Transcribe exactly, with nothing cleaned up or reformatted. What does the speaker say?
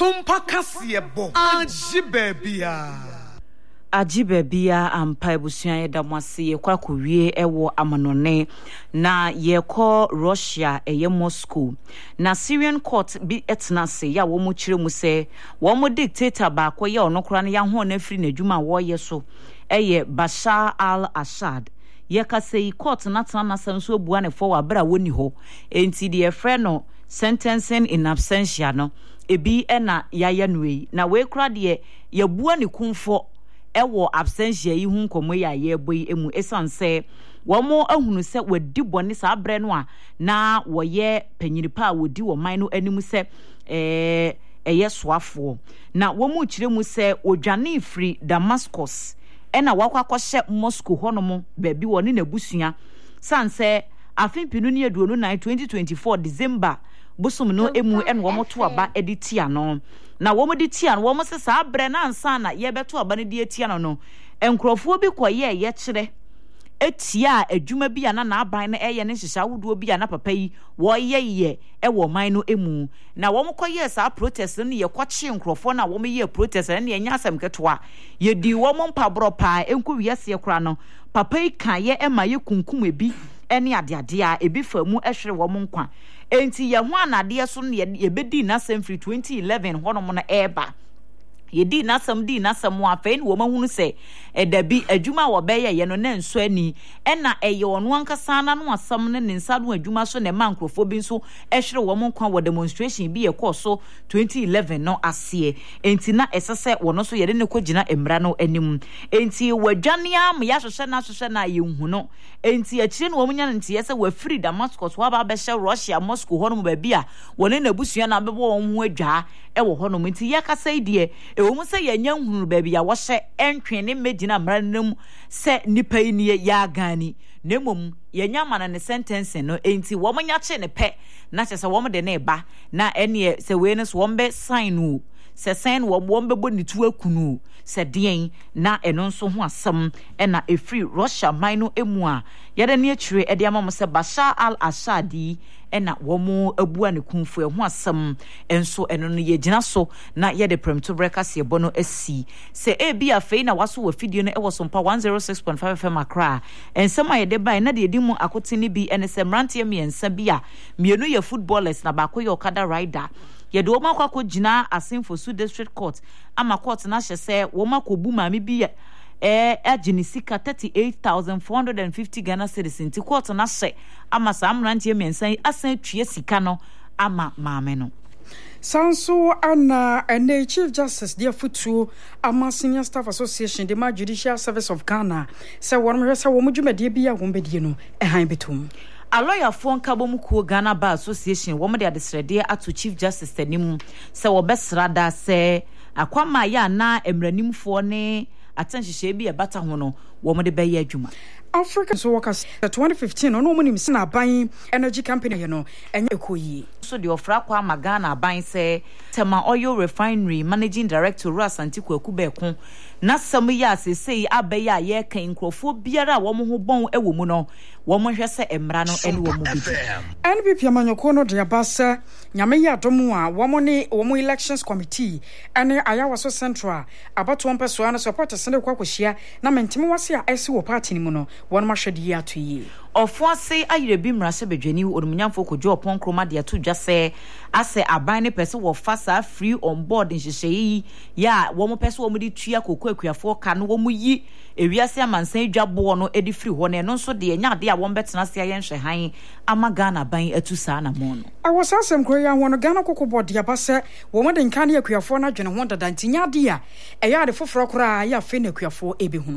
Sumpa kasiebo. Ajibebia. Ajibebia ampa ebusuan yeda mwase ye kwa kuwie ewo amanone na ye ko Russia eye Moscow na Syrian court bi etna se ya wo mu kire mu se wo mu dictator ba ko ye onokora ne ya ho na firi n'adwuma wo ye so eye Bashar al-Assad ye ka sei court na tana na sam so bua ne fo wa bra woni ho enti de frɛ no sentencing in absentia no ebi ena ya ya nui na we kra de ye bua ne kumfo ewo absentia yi hu nkomo ya ye boy emu esanse wo mo ahunu se wadi bone sa abre no a na wo ye panyiripa a wodi wo man no animu se eh eye soafo na wo mu kire mu se odwane free Damascus ena wakwa kwahye Moscow honomo baabi wo ne nabusua sanse afimpinu ne aduonu nine twenty twenty-four December busum no emu en wo moto aba editia no na wo modi tia no wo mo se sa abre na ansa na ye beto aba ne die tia no no enkrofo bi koye ye kire etia adwuma bi ana na aban na eye ne hihya wodo bi ana papa yi wo ye ye e wo man no emu na wo mo koye sa protest no ye kwache enkrofo na wo mo ye protest na ye nya asem ketoa ye di wo mo mpabro pa enko wiase kra no papa yi kan ye ema ye kunkum ebi ene adeade a ebi fa mu ehwere wo mo nkwa enti ye ho anade so ne ye bedi na sem free twenty eleven hono mo na eba ye di na sam di na sam wa fe ni wo mahunu se edabi adwuma wo be ye ye no na nso ani ena eye ono ankasa na no asam ne nsa no adwuma so ne mankrofo bi nso ehwere wo mo nkwa wo demonstration bi ye kɔ so twenty eleven no ase enti na esese wo no so ye de ne kogina emra no anim enti wadwane am ya hwehwe na hwehwe na ye hu no enti akire no wo munya nti ye se wa free Damascus wa ba be hye Russia Moscow hono mo ba bia wo ne nabusua na bebo wo ho adwa e wo hono enti ye kasa die e wo mu se ye nya hunu ba bia wo hye entwe ne medina mranam se nipa yi ne ya gani nemom ye nya mana ne sentence no enti wo munya che ne pe na che se wo mo de ne ba na ene se we ne so wo mbe sign wo se sign wo wo mbe bo ni tu akunu se den na eno nso ho asem ena e free Russia mino emu a ye de ne akire e de amamo se Bashar al-Assad ena wo mo abua ne kunfu e ho asem enso eno no ye gina so na ye de premto breaker se bono asi se e bia fei na waso wa video no e wo so mpa one oh six point five F M Accra ensem a ye de bai na de di mu akote ne bi ene se mrantie miensa bia mienu ye footballers na ba ko ye okada rider ye de wo makwa gina Asenfo Su District Court ama court na hye se wo makobu maami bi eh aginisika thirty-eight thousand four hundred fifty Ghana cedis nti court na hye ama samrantie miensan asan tue sika no ama maame no Sanso ana ene Chief Justice dia futu ama Senior Staff Association de ma Judicial Service of Ghana se won hwese wo mudwumade bia wo mbedie no ehan betum a lawyer for Nkabomuku Ghana Bar Association wo de adesrede ato Chief Justice tanim se wo besra da se akwama ya na emranimfo ne atanhyehyɛ bi e bata ho no wo de bɛyɛ adwuma Africa so workers twenty fifteen no mo nim se na ban energy company ye no enye ekoyi so de ofra kwa magana ban se Tema Oil Refinery Managing Director Ras Antiku Akubeko na sam ya sesei abeya ye kan nkrofo biara wo mo ho bon e wo mu no wo mo hwɛ se emra no ene wo mu bi N P P amanyoko no de abasa nyame ya domu a wo mo ne wo mo elections committee ene ayawaso central abato mpeso an support sene kwa kwahia na mentime wase a esi wo party ni mu no won ma hwede yi atoyi ofuase ayire bi mrase bedwani onunyamfo kojo opon kroma de ato dwase ase aban ne pese wo fasa free on board nhyehyei ya wo mo pese wo mo di tua kokko akuafo ka no wo mo yi ewiase amansan dwabo no edi free ho ne no nso de nya de a wo betena se aye nhwehan ama Ghana ban atu saa na mo no awosasem kro ya ho no Ghana kokko board ya base wo mo de nka ne akuafo na dwene ho dada ntinya de a eya de foforo kra ya fe na akuafo ebe hu